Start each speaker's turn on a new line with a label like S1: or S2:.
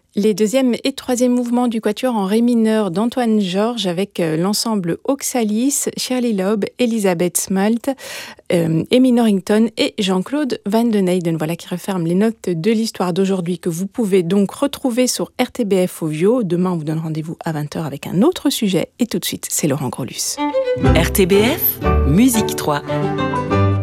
S1: Les deuxième et troisième mouvements du quatuor en ré mineur d'Antoine Georges avec l'ensemble Oxalis, Shirley Loeb, Elisabeth Smalt, Amy Norrington et Jean-Claude Van den Eyden. Voilà qui referme les notes de l'histoire d'aujourd'hui que vous pouvez donc retrouver sur RTBF Ovio. Demain, on vous donne rendez-vous à 20h avec un autre sujet. Et tout de suite, c'est Laurent Grolus.
S2: RTBF, Musique 3.